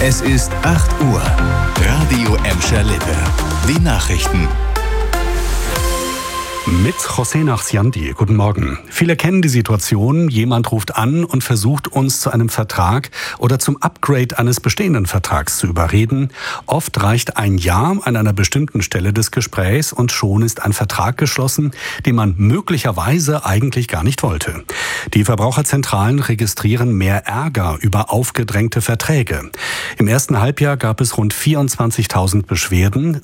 Es ist 8 Uhr. Radio Emscher Lippe. Die Nachrichten. Mit José Nachsiandi. Guten Morgen. Viele kennen die Situation, jemand ruft an und versucht uns zu einem Vertrag oder zum Upgrade eines bestehenden Vertrags zu überreden. Oft reicht ein Ja an einer bestimmten Stelle des Gesprächs und schon ist ein Vertrag geschlossen, den man möglicherweise eigentlich gar nicht wollte. Die Verbraucherzentralen registrieren mehr Ärger über aufgedrängte Verträge. Im ersten Halbjahr gab es rund 24.000 Beschwerden,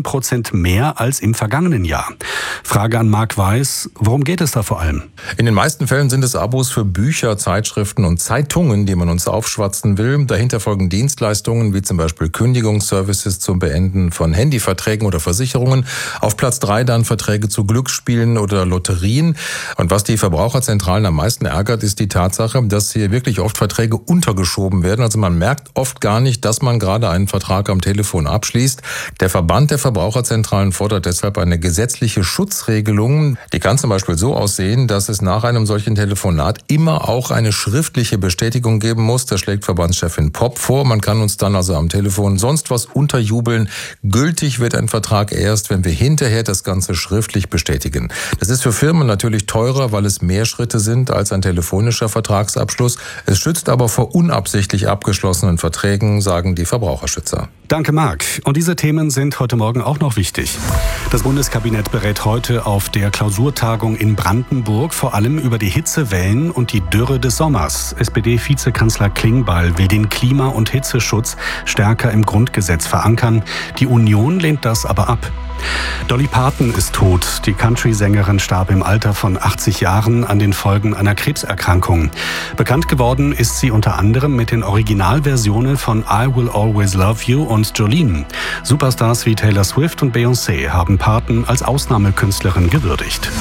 7% mehr als im vergangenen Jahr. Frage an Marc Weiß, worum geht es da vor allem? In den meisten Fällen sind es Abos für Bücher, Zeitschriften und Zeitungen, die man uns aufschwatzen will. Dahinter folgen Dienstleistungen wie zum Beispiel Kündigungsservices zum Beenden von Handyverträgen oder Versicherungen. Auf Platz 3 dann Verträge zu Glücksspielen oder Lotterien. Und was die Verbraucherzentralen am meisten ärgert, ist die Tatsache, dass hier wirklich oft Verträge untergeschoben werden. Also man merkt oft gar nicht, dass man gerade einen Vertrag am Telefon abschließt. Der Verband der Verbraucherzentralen fordert deshalb eine gesetzliche Schutzregelung. Die kann zum Beispiel so aussehen, dass es nach einem solchen Telefonat immer auch eine schriftliche Bestätigung geben muss. Das schlägt Verbandschefin Popp vor. Man kann uns dann also am Telefon sonst was unterjubeln. Gültig wird ein Vertrag erst, wenn wir hinterher das Ganze schriftlich bestätigen. Das ist für Firmen natürlich teurer, weil es mehr Schritte sind als ein telefonischer Vertragsabschluss. Es schützt aber vor unabsichtlich abgeschlossenen Verträgen, sagen die Verbraucherschützer. Danke, Marc. Und diese Themen sind heute Morgen auch noch wichtig. Das Bundeskabinett berät heute auf der Klausurtagung in Brandenburg vor allem über die Hitzewellen und die Dürre des Sommers. SPD-Vizekanzler Klingbeil will den Klima- und Hitzeschutz stärker im Grundgesetz verankern. Die Union lehnt das aber ab. Dolly Parton ist tot. Die Country-Sängerin starb im Alter von 80 Jahren an den Folgen einer Krebserkrankung. Bekannt geworden ist sie unter anderem mit den Originalversionen von I Will Always Love You und Jolene. Superstars wie Taylor Swift und Beyoncé haben Parton als Ausnahmekünstlerin gewürdigt.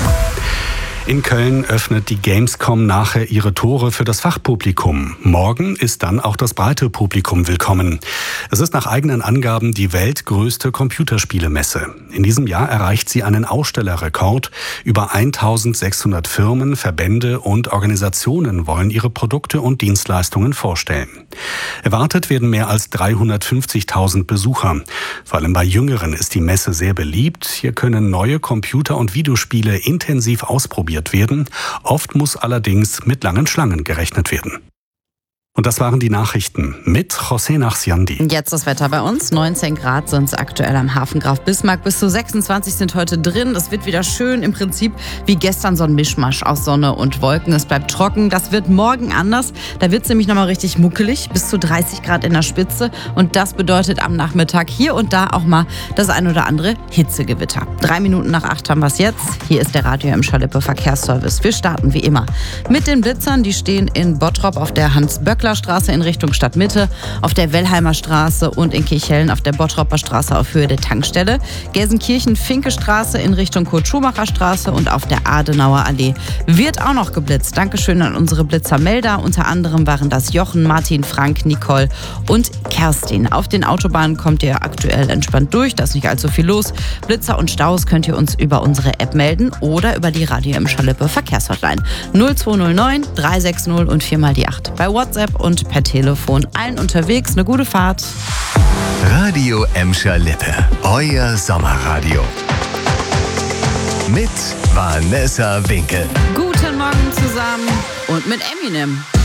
In Köln öffnet die Gamescom nachher ihre Tore für das Fachpublikum. Morgen ist dann auch das breite Publikum willkommen. Es ist nach eigenen Angaben die weltgrößte Computerspielemesse. In diesem Jahr erreicht sie einen Ausstellerrekord. Über 1.600 Firmen, Verbände und Organisationen wollen ihre Produkte und Dienstleistungen vorstellen. Erwartet werden mehr als 350.000 Besucher. Vor allem bei Jüngeren ist die Messe sehr beliebt. Hier können neue Computer- und Videospiele intensiv ausprobiert werden. Oft muss allerdings mit langen Schlangen gerechnet werden. Und das waren die Nachrichten mit José Nachsiandi. Jetzt das Wetter bei uns. 19 Grad sind es aktuell am Hafen Graf Bismarck. Bis zu 26 sind heute drin. Es wird wieder schön. Im Prinzip wie gestern so ein Mischmasch aus Sonne und Wolken. Es bleibt trocken. Das wird morgen anders. Da wird es nämlich nochmal richtig muckelig. Bis zu 30 Grad in der Spitze. Und das bedeutet am Nachmittag hier und da auch mal das ein oder andere Hitzegewitter. 3 Minuten nach 8 haben wir es jetzt. Hier ist der Radio Emscher Lippe Verkehrsservice. Wir starten wie immer mit den Blitzern. Die stehen in Bottrop auf der Hans-Böckler Straße in Richtung Stadtmitte, auf der Wellheimer Straße und in Kirchhellen auf der Bottropper Straße auf Höhe der Tankstelle, Gelsenkirchen-Finke-Straße in Richtung Kurt-Schumacher-Straße und auf der Adenauer Allee wird auch noch geblitzt. Dankeschön an unsere Blitzermelder. Unter anderem waren das Jochen, Martin, Frank, Nicole und Kerstin. Auf den Autobahnen kommt ihr aktuell entspannt durch, da ist nicht allzu viel los. Blitzer und Staus könnt ihr uns über unsere App melden oder über die Radio Emscher Lippe Verkehrshotline 0209 360 und 4x8. Bei WhatsApp und per Telefon. Allen unterwegs eine gute Fahrt. Radio Emscher Lippe. Euer Sommerradio. Mit Vanessa Winkel. Guten Morgen zusammen und mit Eminem.